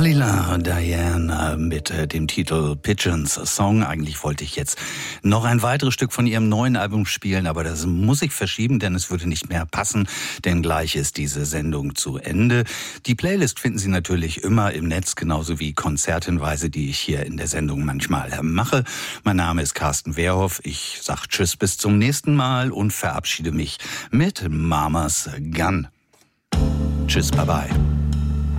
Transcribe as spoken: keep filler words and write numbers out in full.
Dalila Diana mit äh, dem Titel Pigeons Song. Eigentlich wollte ich jetzt noch ein weiteres Stück von ihrem neuen Album spielen, aber das muss ich verschieben, denn es würde nicht mehr passen, denn gleich ist diese Sendung zu Ende. Die Playlist finden Sie natürlich immer im Netz, genauso wie Konzerthinweise, die ich hier in der Sendung manchmal mache. Mein Name ist Carsten Wehrhoff. Ich sage Tschüss, bis zum nächsten Mal und verabschiede mich mit Mamas Gun. Tschüss, bye bye.